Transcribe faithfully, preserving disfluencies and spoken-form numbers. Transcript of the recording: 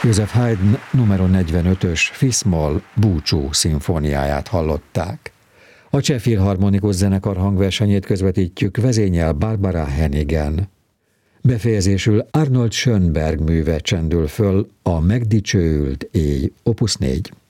Joseph Haydn numero negyvenötös Fis-moll búcsú szimfóniáját hallották. A Cseh Filharmonikus Zenekar hangversenyét közvetítjük, vezényel Barbara Hennigan. Befejezésül Arnold Schönberg műve csendül föl, a Megdicsőült éj, opus négy.